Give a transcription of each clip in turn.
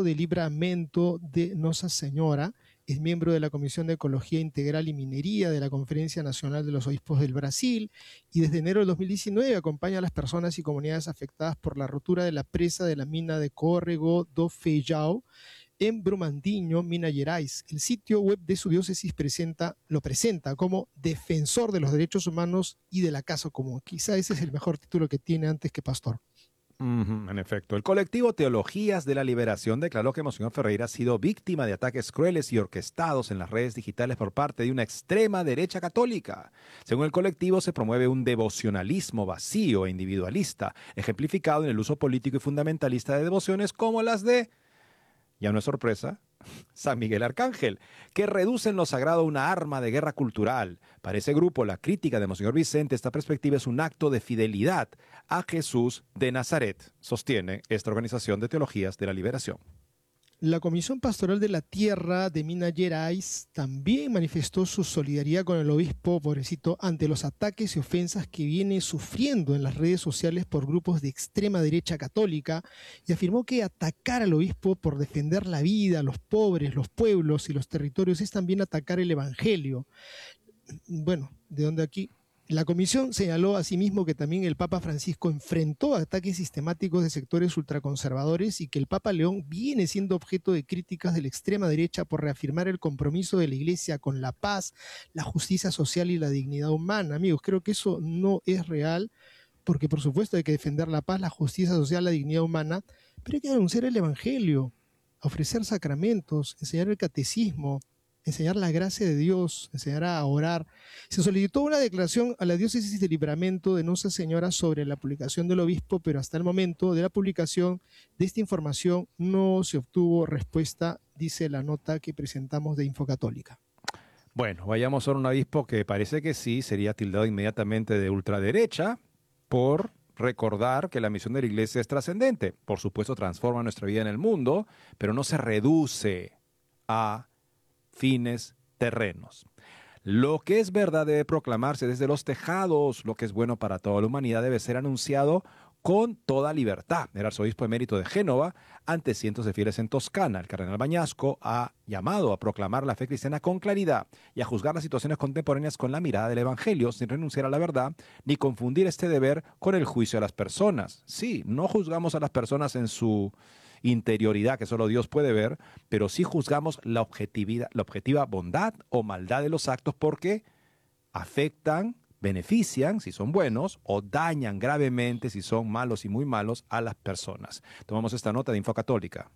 Centro de Livramento de Nossa Señora, es miembro de la Comisión de Ecología Integral y Minería de la Conferencia Nacional de los Obispos del Brasil y desde enero del 2019 acompaña a las personas y comunidades afectadas por la rotura de la presa de la mina de Córrego do Feijão en Brumadinho, Minas Gerais. El sitio web de su diócesis lo presenta como defensor de los derechos humanos y de la casa común. Quizá ese es el mejor título que tiene antes que pastor. En efecto, el colectivo Teologías de la Liberación declaró que Monseñor Ferreira ha sido víctima de ataques crueles y orquestados en las redes digitales por parte de una extrema derecha católica. Según el colectivo, se promueve un devocionalismo vacío e individualista, ejemplificado en el uso político y fundamentalista de devociones como las de, ya no es sorpresa, San Miguel Arcángel, que reducen lo sagrado a una arma de guerra cultural. Para ese grupo, la crítica de Monseñor Vicente, esta perspectiva es un acto de fidelidad a Jesús de Nazaret, sostiene esta organización de Teologías de la Liberación. La Comisión Pastoral de la Tierra de Minas Gerais también manifestó su solidaridad con el obispo pobrecito ante los ataques y ofensas que viene sufriendo en las redes sociales por grupos de extrema derecha católica y afirmó que atacar al obispo por defender la vida, los pobres, los pueblos y los territorios es también atacar el evangelio. Bueno, de donde aquí la comisión señaló asimismo que también el Papa Francisco enfrentó ataques sistemáticos de sectores ultraconservadores y que el Papa León viene siendo objeto de críticas de la extrema derecha por reafirmar el compromiso de la Iglesia con la paz, la justicia social y la dignidad humana. Amigos, creo que eso no es real, porque por supuesto hay que defender la paz, la justicia social, la dignidad humana, pero hay que anunciar el Evangelio, ofrecer sacramentos, enseñar el catecismo, enseñar la gracia de Dios, enseñar a orar. Se solicitó una declaración a la diócesis de Livramento de Nuestra Señora sobre la publicación del obispo, pero hasta el momento de la publicación de esta información no se obtuvo respuesta, dice la nota que presentamos de Infocatólica. Bueno, vayamos a un obispo que parece que sí sería tildado inmediatamente de ultraderecha por recordar que la misión de la Iglesia es trascendente. Por supuesto, transforma nuestra vida en el mundo, pero no se reduce a fines terrenos. Lo que es verdad debe proclamarse desde los tejados. Lo que es bueno para toda la humanidad debe ser anunciado con toda libertad. El arzobispo emérito de Génova, ante cientos de fieles en Toscana, el cardenal Bañasco, ha llamado a proclamar la fe cristiana con claridad y a juzgar las situaciones contemporáneas con la mirada del Evangelio, sin renunciar a la verdad, ni confundir este deber con el juicio a las personas. Sí, no juzgamos a las personas en su interioridad que solo Dios puede ver, pero sí juzgamos la objetiva bondad o maldad de los actos porque afectan, benefician si son buenos o dañan gravemente si son malos y muy malos a las personas. Tomamos esta nota de Infocatólica.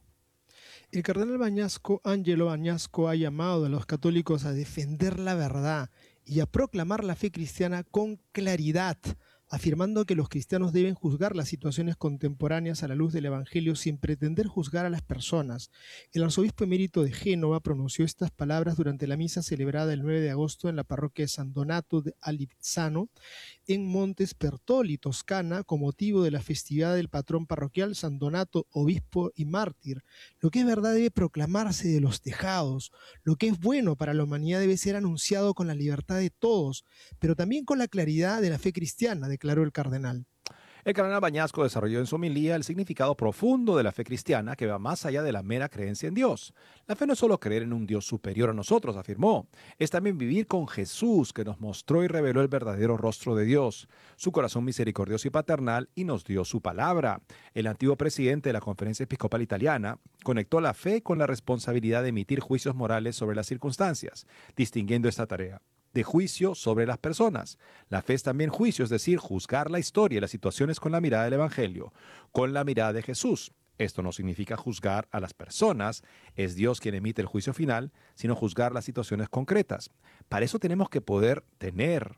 El cardenal Bañasco, Angelo Bañasco, ha llamado a los católicos a defender la verdad y a proclamar la fe cristiana con claridad, afirmando que los cristianos deben juzgar las situaciones contemporáneas a la luz del Evangelio sin pretender juzgar a las personas. El arzobispo emérito de Génova pronunció estas palabras durante la misa celebrada el 9 de agosto en la parroquia de San Donato de Alizzano, en Montespertoli, Toscana, con motivo de la festividad del patrón parroquial San Donato, obispo y mártir. Lo que es verdad debe proclamarse de los tejados. Lo que es bueno para la humanidad debe ser anunciado con la libertad de todos, pero también con la claridad de la fe cristiana, declaró el cardenal. El cardenal Bañasco desarrolló en su homilía el significado profundo de la fe cristiana que va más allá de la mera creencia en Dios. La fe no es solo creer en un Dios superior a nosotros, afirmó. Es también vivir con Jesús, que nos mostró y reveló el verdadero rostro de Dios, su corazón misericordioso y paternal, y nos dio su palabra. El antiguo presidente de la Conferencia Episcopal Italiana conectó la fe con la responsabilidad de emitir juicios morales sobre las circunstancias, distinguiendo esta tarea de juicio sobre las personas. La fe es también juicio, es decir, juzgar la historia y las situaciones con la mirada del Evangelio, con la mirada de Jesús. Esto no significa juzgar a las personas, es Dios quien emite el juicio final, sino juzgar las situaciones concretas. Para eso tenemos que poder tener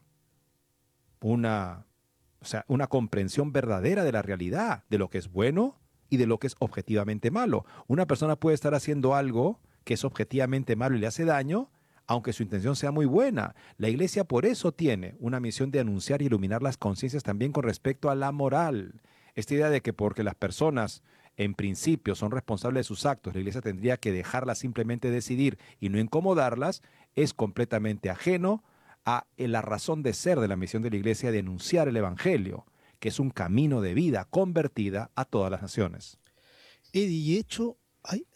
una comprensión verdadera de la realidad, de lo que es bueno y de lo que es objetivamente malo. Una persona puede estar haciendo algo que es objetivamente malo y le hace daño, aunque su intención sea muy buena. La Iglesia por eso tiene una misión de anunciar y iluminar las conciencias también con respecto a la moral. Esta idea de que porque las personas en principio son responsables de sus actos, la Iglesia tendría que dejarlas simplemente decidir y no incomodarlas, es completamente ajeno a la razón de ser de la misión de la Iglesia de anunciar el Evangelio, que es un camino de vida convertida a todas las naciones. Eddie, y hecho,